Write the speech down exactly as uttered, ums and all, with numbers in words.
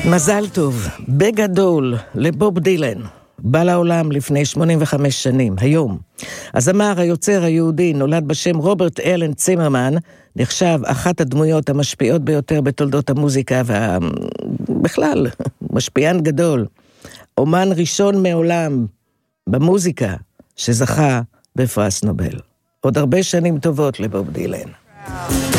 מזל טוב, בגדול, לבוב דילן. בא לעולם לפני שמונים וחמש שנים, היום. הזמר היוצר היהודי נולד בשם רוברט אלן צימרמן, נחשב אחת הדמויות המשפיעות ביותר בתולדות המוזיקה, ובכלל, משפיען גדול. אומן ראשון מעולם במוזיקה שזכה בפרס נובל. עוד הרבה שנים טובות לבוב דילן.